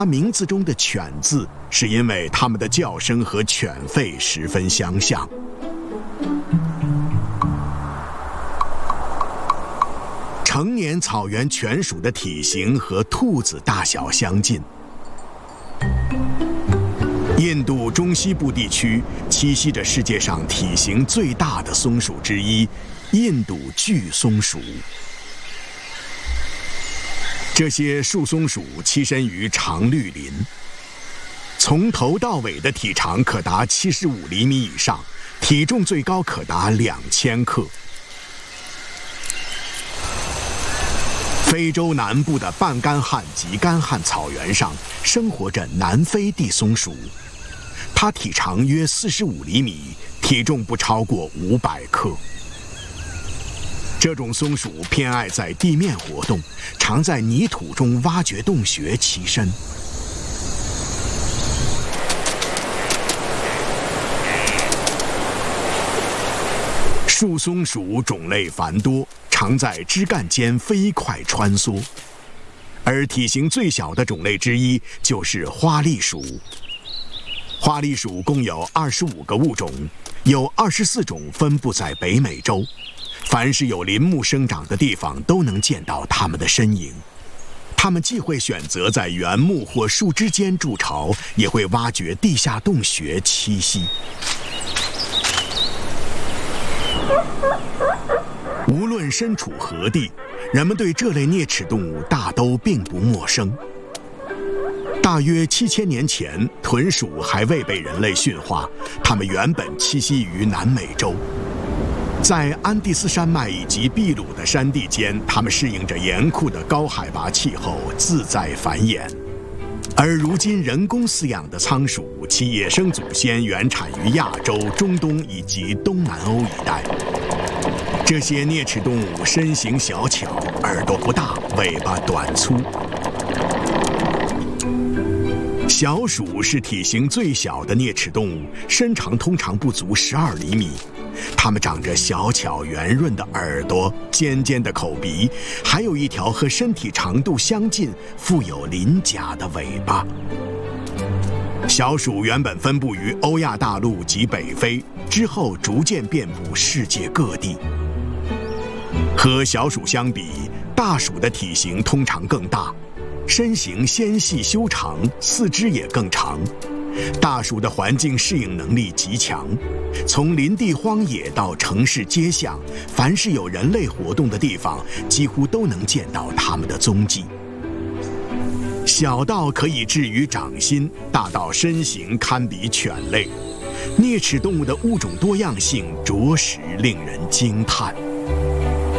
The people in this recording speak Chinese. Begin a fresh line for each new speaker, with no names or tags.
名字中的犬字，是因为它们的叫声和犬吠十分相像。成年草原犬属的体型和兔子大小相近。印度中西部地区栖息着世界上体型最大的松鼠之一——印度巨松鼠。这些树松鼠栖身于常绿林，从头到尾的体长可达75厘米以上，体重最高可达2000克。非洲南部的半干旱及干旱草原上生活着南非地松鼠，它体长约45厘米，体重不超过500克。这种松鼠偏爱在地面活动，常在泥土中挖掘洞穴栖身。树松鼠种类繁多，常在枝干间飞快穿梭。而体型最小的种类之一就是花栗鼠。花栗鼠共有25个物种，有24种分布在北美洲。凡是有林木生长的地方，都能见到它们的身影。它们既会选择在原木或树枝间筑巢，也会挖掘地下洞穴栖息。无论身处何地，人们对这类啮齿动物大都并不陌生。大约7000年前，豚鼠还未被人类驯化，它们原本栖息于南美洲。在安第斯山脉以及秘鲁的山地间，它们适应着严酷的高海拔气候，自在繁衍。而如今人工饲养的仓鼠，其野生祖先原产于亚洲、中东以及东南欧一带。这些啮齿动物身形小巧，耳朵不大，尾巴短粗。小鼠是体型最小的啮齿动物，身长通常不足12厘米。它们长着小巧圆润的耳朵、尖尖的口鼻，还有一条和身体长度相近、富有鳞甲的尾巴。小鼠原本分布于欧亚大陆及北非，之后逐渐遍布世界各地。和小鼠相比，大鼠的体型通常更大，身形纤细修长，四肢也更长。大鼠的环境适应能力极强，从林地荒野到城市街巷，凡是有人类活动的地方，几乎都能见到它们的踪迹。小到可以置于掌心，大到身形堪比犬类，啮齿动物的物种多样性着实令人惊叹。